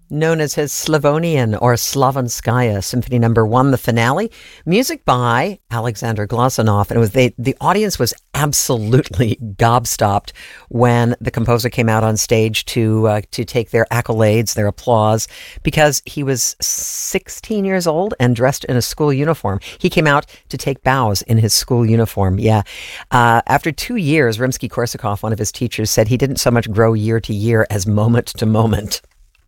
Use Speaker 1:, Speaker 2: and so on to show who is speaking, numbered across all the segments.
Speaker 1: known as his Slavonian or Slavenskaya Symphony Number 1, the finale. Music by Alexander Glazunov, and it was the audience was absolutely gobstopped when the composer came out on stage to take their accolades, their applause, because he was 16 years old and dressed in a school uniform. He came out to take bows in his school uniform. Yeah. After 2 years, Rimsky-Korsakov, one of his teachers, said he didn't so much grow year to year as moment to moment.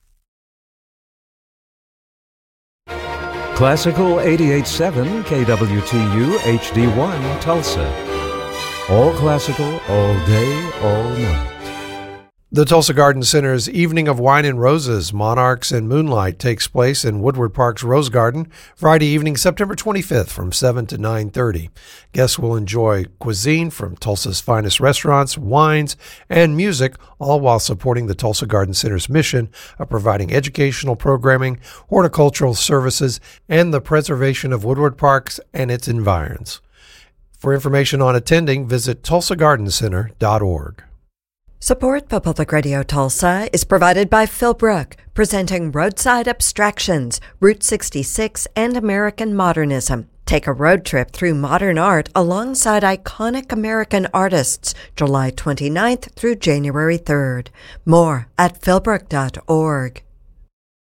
Speaker 2: Classical 88.7 KWTU HD1 Tulsa. All classical, all day, all night.
Speaker 3: The Tulsa Garden Center's Evening of Wine and Roses, Monarchs and Moonlight takes place in Woodward Park's Rose Garden Friday evening, September 25th from 7 to 9:30. Guests will enjoy cuisine from Tulsa's finest restaurants, wines, and music, all while supporting the Tulsa Garden Center's mission of providing educational programming, horticultural services, and the preservation of Woodward Parks and its environs. For information on attending, visit tulsagardencenter.org.
Speaker 4: Support for Public Radio Tulsa is provided by Philbrook, presenting Roadside Abstractions, Route 66, and American Modernism. Take a road trip through modern art alongside iconic American artists, July 29th through January 3rd. More at philbrook.org.